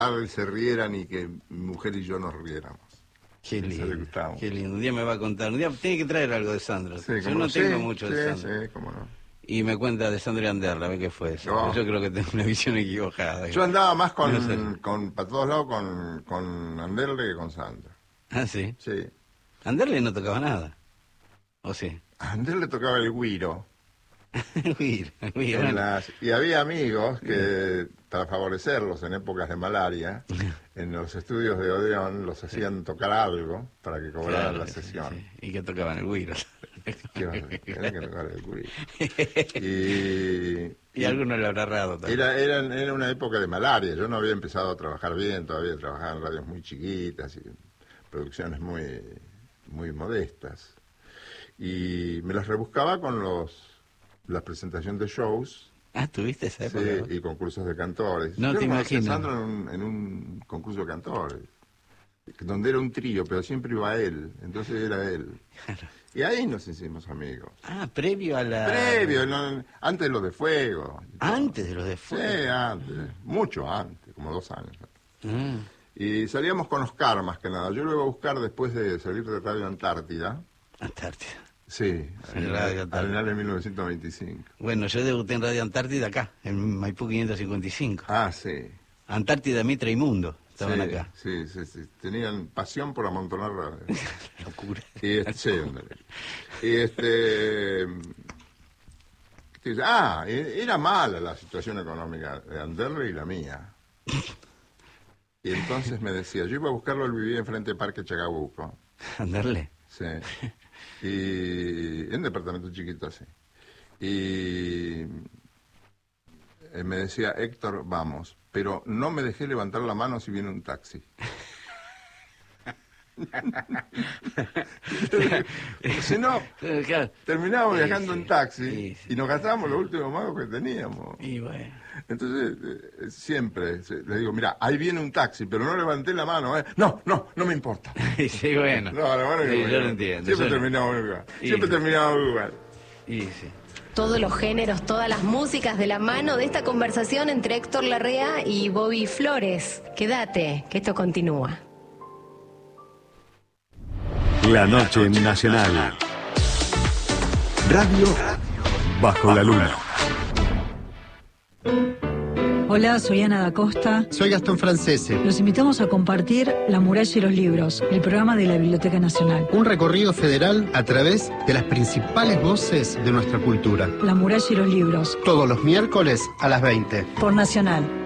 se rieran y que mi mujer y yo nos riéramos. Qué lindo, qué lindo. Un día me va a contar, un día tiene que traer algo de Sandro. Sí, yo no tengo mucho de Sandro. Sí, cómo no. Y me cuenta de Sandro y Anderla, a ver qué fue eso. No. Yo creo que tengo una visión equivocada. Yo andaba más para todos lados con Anderle que con Sandro. ¿Ah, sí? Sí. Anderle no tocaba nada, ¿o sí? A Anderle tocaba el güiro. Y había amigos que, para favorecerlos en épocas de malaria, en los estudios de Odeón los hacían tocar algo para que cobraran la sesión. Sí. Y que tocaban el güiro. Era que tocar el güiro. Y alguno le habrá errado también. Era una época de malaria. Yo no había empezado a trabajar bien, todavía trabajaba en radios muy chiquitas y producciones muy, muy modestas. Y me las rebuscaba con la presentación de shows. Ah, ¿tuviste esa época? Sí, y concursos de cantores. No te imagino. Yo Sandro en un concurso de cantores, donde era un trío, pero siempre iba él, entonces era él. Claro. Y ahí nos hicimos amigos. Ah, previo a la... Antes de los de Fuego. ¿Antes de los de Fuego? Sí, antes, mucho antes, como 2 años. Y salíamos con Oscar más que nada. Yo lo iba a buscar después de salir de Radio Antártida. Antártida. Sí, al año 1925. Bueno, yo debuté en Radio Antártida acá, en Maipú 555. Ah, sí. Antártida, Mitra y Mundo estaban acá. Sí. Tenían pasión por amontonar radio. Locura. Era mala la situación económica de Anderle y la mía. Y entonces me decía, yo iba a buscarlo, él vivía enfrente de Parque Chacabuco. ¿Anderle? Sí. Y en un departamento chiquito así. Y me decía, Héctor, vamos, pero no me dejé levantar la mano si viene un taxi. Si no, terminábamos viajando en taxi y nos gastábamos los últimos magos que teníamos. Y bueno. Entonces, siempre le digo, mira, ahí viene un taxi, pero no levanté la mano, ¿eh? No me importa. Sí, bueno. No, la verdad que yo lo entiendo. Siempre terminamos igual. Siempre terminamos igual. Y sí. Todos los géneros, todas las músicas de la mano de esta conversación entre Héctor Larrea y Bobby Flores. Quédate, que esto continúa. La noche nacional. Radio Bajo la Luna. Hola, soy Ana da Costa. Soy Gastón Francese. Los invitamos a compartir La Muralla y los Libros, el programa de la Biblioteca Nacional. Un recorrido federal a través de las principales voces de nuestra cultura. La Muralla y los Libros. Todos los miércoles a las 20. Por Nacional.